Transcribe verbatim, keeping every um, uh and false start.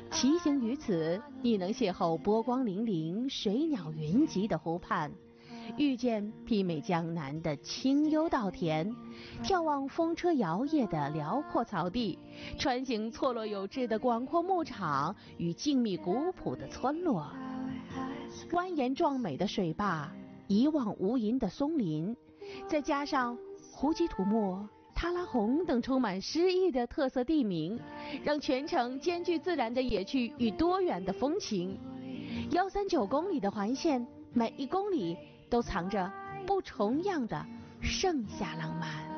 骑行于此，你能邂逅波光粼粼、水鸟云集的湖畔，遇见媲美江南的清幽稻田，眺望风车摇曳的辽阔草地，穿行错落有致的广阔牧场与静谧古朴的村落，蜿蜒壮美的水坝，一望无垠的松林，再加上胡吉土木、喀拉洪等充满诗意的特色地名，让全程兼具自然的野趣与多元的风情。幺三九公里的环线，每一公里都藏着不重样的盛夏浪漫。